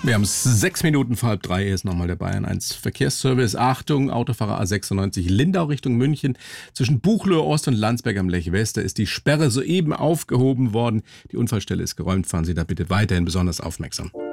Wir haben es 6 Minuten vor halb 3. Hier ist nochmal der Bayern 1 Verkehrsservice. Achtung, Autofahrer A96 Lindau Richtung München. Zwischen Buchloe Ost und Landsberg am Lech West. Da ist die Sperre soeben aufgehoben worden. Die Unfallstelle ist geräumt. Fahren Sie da bitte weiterhin besonders aufmerksam.